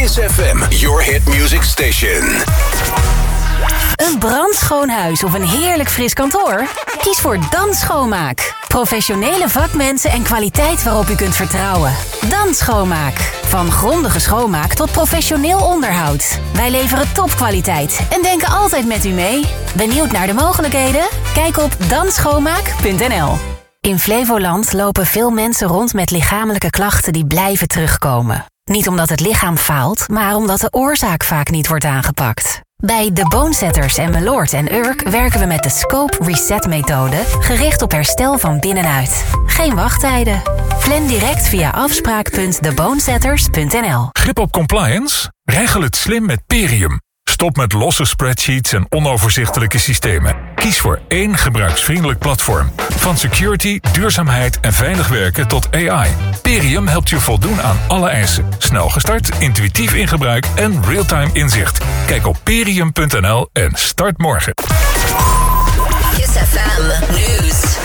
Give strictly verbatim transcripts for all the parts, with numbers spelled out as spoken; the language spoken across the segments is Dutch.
Kiss F M, your hit music station. Een brandschoon huis of een heerlijk fris kantoor? Kies voor Dan Schoonmaak. Professionele vakmensen en kwaliteit waarop u kunt vertrouwen. Dan Schoonmaak. Van grondige schoonmaak tot professioneel onderhoud. Wij leveren topkwaliteit en denken altijd met u mee. Benieuwd naar de mogelijkheden? Kijk op dan schoonmaak punt n l. In Flevoland lopen veel mensen rond met lichamelijke klachten die blijven terugkomen. Niet omdat het lichaam faalt, maar omdat de oorzaak vaak niet wordt aangepakt. Bij De Bonesetters en Meloord en Urk werken we met de Scope Reset methode, gericht op herstel van binnenuit. Geen wachttijden. Plan direct via afspraak punt de bonesetters punt n l. Grip op compliance? Regel het slim met Perium. Stop met losse spreadsheets en onoverzichtelijke systemen. Kies voor één gebruiksvriendelijk platform. Van security, duurzaamheid en veilig werken tot A I. Perium helpt je voldoen aan alle eisen. Snel gestart, intuïtief in gebruik en real-time inzicht. Kijk op perium punt n l en start morgen. Kiss F M News.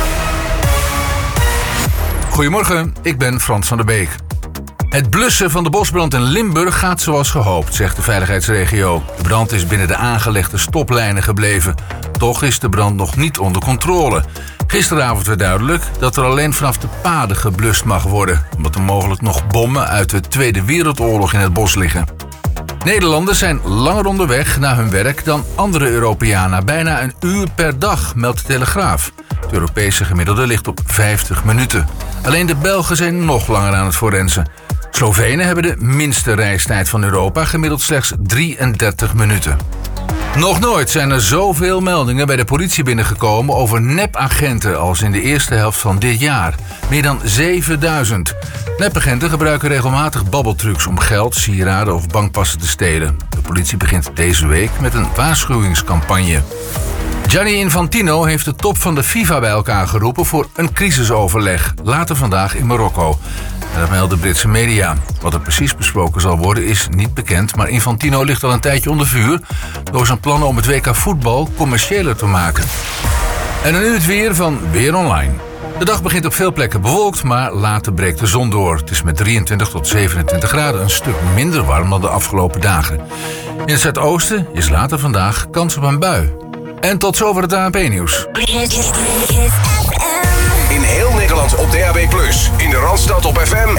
Goedemorgen, ik ben Frans van der Beek. Het blussen van de bosbrand in Limburg gaat zoals gehoopt, zegt de veiligheidsregio. De brand is binnen de aangelegde stoplijnen gebleven. Toch is de brand nog niet onder controle. Gisteravond werd duidelijk dat er alleen vanaf de paden geblust mag worden, omdat er mogelijk nog bommen uit de Tweede Wereldoorlog in het bos liggen. Nederlanders zijn langer onderweg naar hun werk dan andere Europeanen. Bijna een uur per dag, meldt de Telegraaf. Het Europese gemiddelde ligt op vijftig minuten. Alleen de Belgen zijn nog langer aan het forensen. Slovenen hebben de minste reistijd van Europa, gemiddeld slechts drieëndertig minuten. Nog nooit zijn er zoveel meldingen bij de politie binnengekomen over nepagenten als in de eerste helft van dit jaar. Meer dan zevenduizend. Nepagenten gebruiken regelmatig babbeltrucs om geld, sieraden of bankpassen te stelen. De politie begint deze week met een waarschuwingscampagne. Gianni Infantino heeft de top van de FIFA bij elkaar geroepen voor een crisisoverleg. Later vandaag in Marokko. En dat melden Britse media. Wat er precies besproken zal worden is niet bekend, maar Infantino ligt al een tijdje onder vuur door zijn plannen om het W K voetbal commerciëler te maken. En dan nu het weer van Weer Online. De dag begint op veel plekken bewolkt, maar later breekt de zon door. Het is met drieëntwintig tot zevenentwintig graden een stuk minder warm dan de afgelopen dagen. In het zuidoosten is later vandaag kans op een bui. En tot zover het A N P-nieuws. In heel Nederland op D A B plus, in de Randstad op F M